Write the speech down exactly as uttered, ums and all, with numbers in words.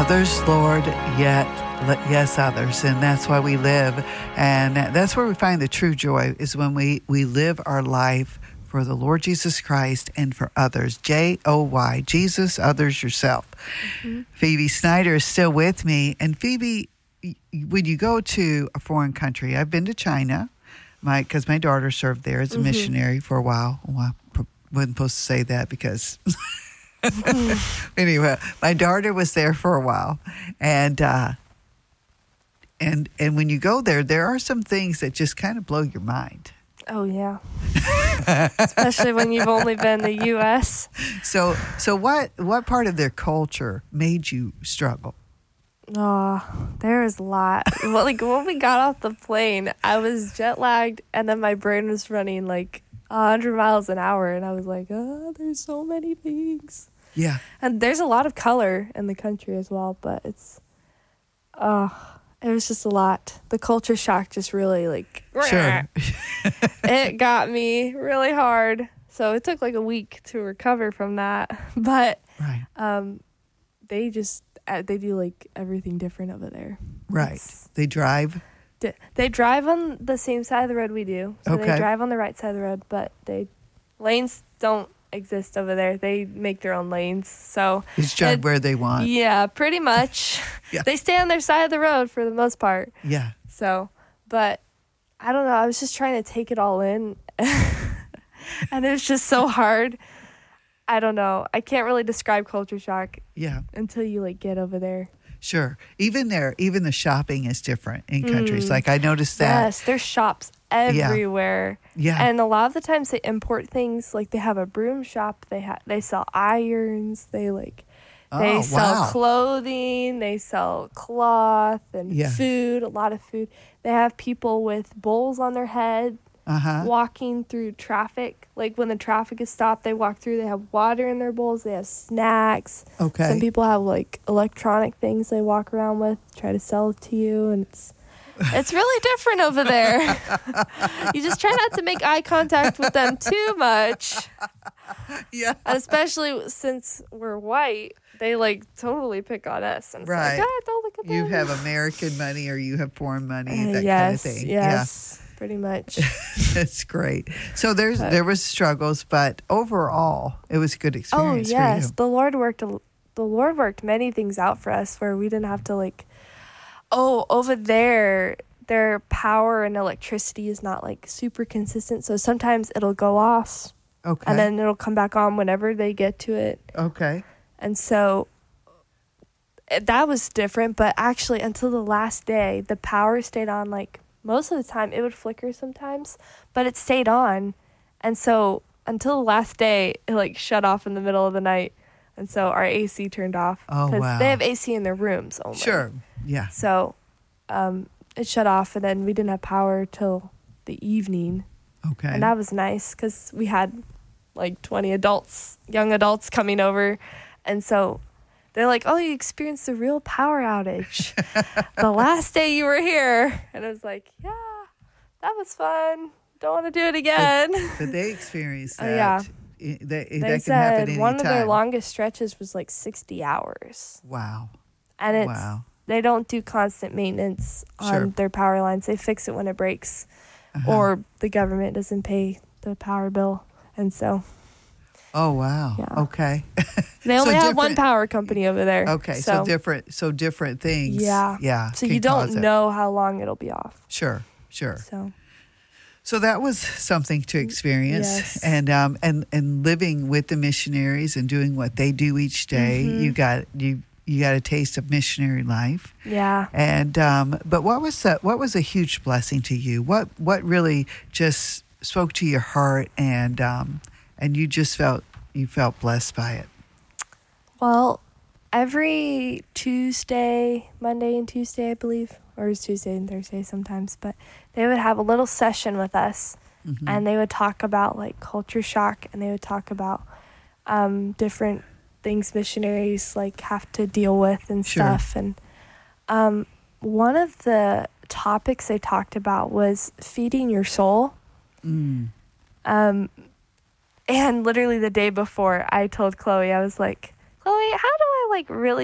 Others, Lord, yet yes, others. And that's why we live. And that's where we find the true joy, is when we, we live our life for the Lord Jesus Christ and for others. J O Y, Jesus, others, yourself. Mm-hmm. Phoebe Snyder is still with me. And Phoebe, when you go to a foreign country, I've been to China, my because my daughter served there as a mm-hmm. missionary for a while. Well, I wasn't supposed to say that because... Anyway, my daughter was there for a while, and uh, and and when you go there, there are some things that just kind of blow your mind. Oh yeah, especially when you've only been in the U S So so what what part of their culture made you struggle? Oh, there was a lot. Well, like when we got off the plane, I was jet lagged, and then my brain was running like a hundred miles an hour, and I was like, oh, there's so many things. Yeah. And there's a lot of color in the country as well, but it's, uh, it was just a lot. The culture shock just really, like, sure. It got me really hard. So it took like a week to recover from that. But right. um, they just, uh, they do like everything different over there. Right. It's, they drive? D- they drive on the same side of the road we do. So okay. they drive on the right side of the road, but they, lanes don't exist over there. They make their own lanes, so just drive it, where they want. Yeah, pretty much. Yeah. They stay on their side of the road for the most part. Yeah. So, but I don't know. I was just trying to take it all in, and it was just so hard. I don't know. I can't really describe culture shock. Yeah. Until you like get over there. Sure. Even there, even the shopping is different in countries. Mm. Like I noticed that. Yes, there's shops everywhere. Yeah. yeah. And a lot of the times they import things. Like they have a broom shop. They ha- they sell irons. They like they oh, sell wow. clothing. They sell cloth and yeah. food. A lot of food. They have people with bowls on their head. Uh-huh. Walking through traffic. Like when the traffic is stopped, they walk through. They have water in their bowls. They have snacks. Okay. Some people have like electronic things they walk around with, try to sell it to you, and it's it's really different over there. You just try not to make eye contact with them too much. Yeah. And especially since we're white, they like totally pick on us. And it's right. like, God, don't look at them. You have American money or you have foreign money, that uh, yes, kind of thing. Yes. Yeah. Pretty much. That's great. So there's but, there was struggles, but overall it was a good experience. Oh yes, for you. the Lord worked. A, the Lord worked many things out for us where we didn't have to like. Oh, over there, their power and electricity is not like super consistent. So sometimes it'll go off. Okay. And then it'll come back on whenever they get to it. Okay. And so that was different, but actually until the last day, the power stayed on like. Most of the time, it would flicker sometimes, but it stayed on. And so until the last day, it like shut off in the middle of the night. And so our A C turned off. Oh, wow. They have A C in their rooms only. Sure, yeah. So um, it shut off, and then we didn't have power till the evening. Okay. And that was nice because we had like twenty adults, young adults coming over. And so they're like, oh, you experienced a real power outage the last day you were here. And I was like, yeah, that was fun. Don't want to do it again. But, but they experienced that. Uh, yeah. It, that, they that said can happen any one time. of their longest stretches was like sixty hours. Wow. And it's wow. they don't do constant maintenance on sure. their power lines. They fix it when it breaks. Uh-huh. Or the government doesn't pay the power bill. And so... Oh, wow. Yeah. Okay. They only so have one power company over there. Okay, so, so different so different things. Yeah. Yeah. So you don't know how long it'll be off. Sure, sure. So So that was something to experience. Yes. And um and, and living with the missionaries and doing what they do each day. Mm-hmm. You got you you got a taste of missionary life. Yeah. And um but what was the, what was a huge blessing to you? What what really just spoke to your heart and um and you just felt you felt blessed by it? Well, every Tuesday, Monday and Tuesday, I believe, or it was Tuesday and Thursday sometimes, but they would have a little session with us, mm-hmm. and they would talk about like culture shock, and they would talk about um, different things missionaries like have to deal with and sure. stuff. And um, one of the topics they talked about was feeding your soul. Mm. Um. And literally the day before, I told Chloe, I was like, Chloe, how do I like really